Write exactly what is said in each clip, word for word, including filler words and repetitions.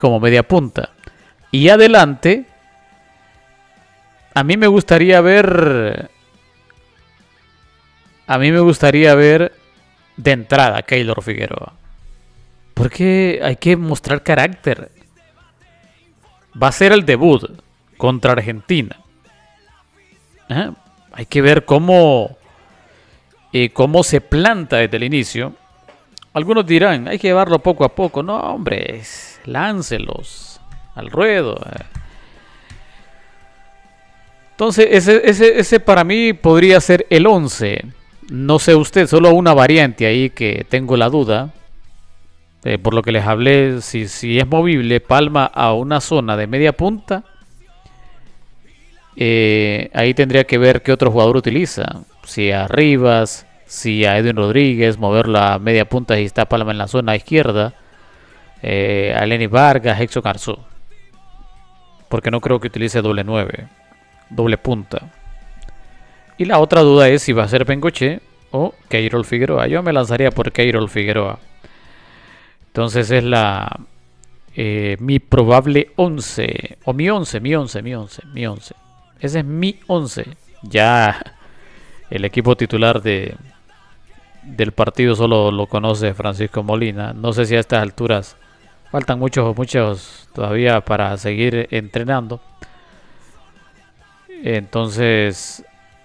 como media punta. Y adelante, a mí me gustaría ver, a mí me gustaría ver de entrada a Keylor Figueroa. Porque hay que mostrar carácter. Va a ser el debut contra Argentina. ¿Eh? Hay que ver cómo, eh, cómo se planta desde el inicio. Algunos dirán, hay que llevarlo poco a poco. No, hombre, láncelos al ruedo. Entonces, ese, ese, ese para mí podría ser el once. No sé usted, solo una variante ahí que tengo la duda. Eh, por lo que les hablé, si, si es movible, Palma a una zona de media punta. Eh, ahí tendría que ver qué otro jugador utiliza. Si a Rivas, si a Edwin Rodríguez, moverlo a media punta y está Palma en la zona izquierda. Eh, a Lenny Vargas, Hexo Garzó. Porque no creo que utilice doble nueve, doble punta. Y la otra duda es si va a ser Bengoche o Keyrol Figueroa. Yo me lanzaría por Keyrol Figueroa. Entonces es la eh, mi probable once. O mi once, mi once, mi once, mi once. Ese es mi once. Ya el equipo titular de del partido solo lo conoce Francisco Molina. No sé si a estas alturas faltan muchos, muchos todavía para seguir entrenando. Entonces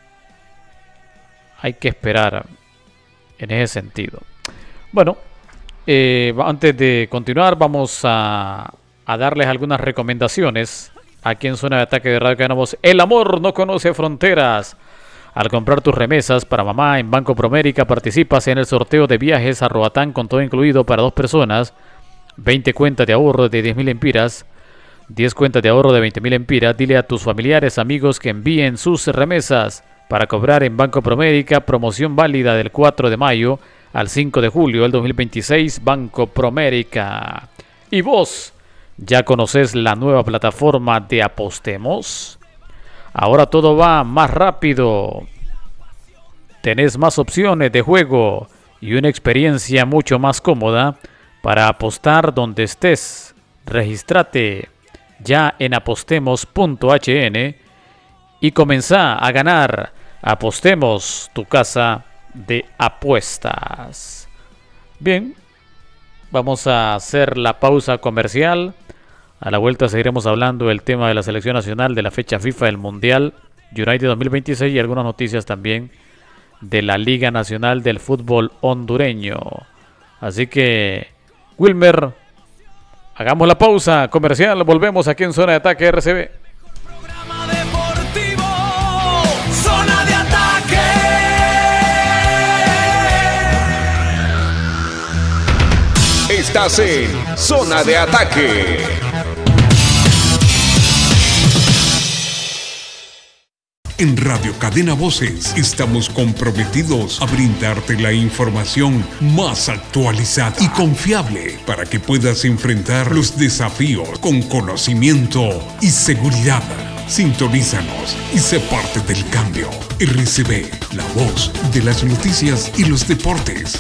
hay que esperar en ese sentido. Bueno. Eh, antes de continuar, vamos a, a darles algunas recomendaciones aquí en Zona de Ataque de Radio Cadena Voz. El amor no conoce fronteras. Al comprar tus remesas para mamá en Banco Promérica, participas en el sorteo de viajes a Roatán con todo incluido para dos personas. veinte cuentas de ahorro de diez mil empiras. diez cuentas de ahorro de veinte mil empiras. Dile a tus familiares, amigos que envíen sus remesas para cobrar en Banco Promérica. Promoción válida del cuatro de mayo al cinco de julio del dos mil veintiséis, Banco Promérica. ¿Y vos ya conoces la nueva plataforma de Apostemos? Ahora todo va más rápido. Tenés más opciones de juego y una experiencia mucho más cómoda para apostar donde estés. Regístrate ya en apostemos punto h n y comenzá a ganar. Apostemos, tu casa de apuestas. Bien, vamos a hacer la pausa comercial. A la vuelta seguiremos hablando del tema de la selección nacional, de la fecha FIFA del Mundial United dos mil veintiséis y algunas noticias también de la Liga Nacional del Fútbol Hondureño. Así que, Wilmer, hagamos la pausa comercial. Volvemos aquí en Zona de Ataque R C B. Estás en Zona de Ataque. En Radio Cadena Voces estamos comprometidos a brindarte la información más actualizada y confiable para que puedas enfrentar los desafíos con conocimiento y seguridad. Sintonízanos y sé parte del cambio. R C B, la voz de las noticias y los deportes.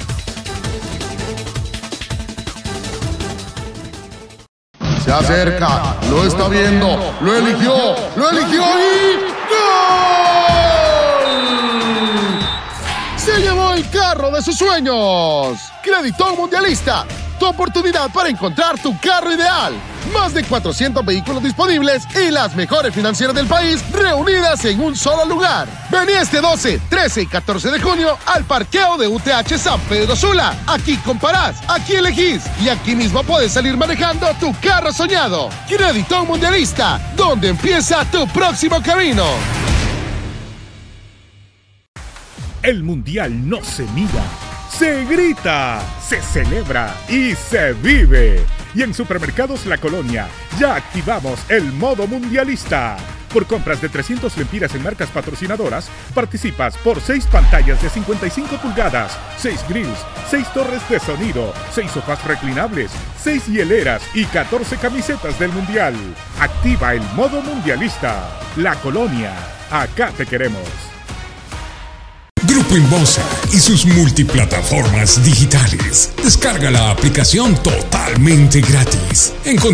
Se acerca, lo está viendo, lo eligió, lo eligió y ¡gol! Se llevó el carro de sus sueños. Crédito Mundialista, tu oportunidad para encontrar tu carro ideal. Más de cuatrocientos vehículos disponibles y las mejores financieras del país reunidas en un solo lugar. Vení este doce, trece y catorce de junio al parqueo de U T H San Pedro Sula. Aquí comparás, aquí elegís y aquí mismo puedes salir manejando tu carro soñado. Crédito Mundialista, donde empieza tu próximo camino. El Mundial no se mira, se grita, se celebra y se vive. Y en Supermercados La Colonia ya activamos el modo mundialista. Por compras de trescientas lempiras en marcas patrocinadoras, participas por seis pantallas de cincuenta y cinco pulgadas, seis grills, seis torres de sonido, seis sofás reclinables, seis hieleras y catorce camisetas del Mundial. Activa el modo mundialista. La Colonia, acá te queremos. Grupo Inbosa y sus multiplataformas digitales. Descarga la aplicación totalmente gratis. Encontrá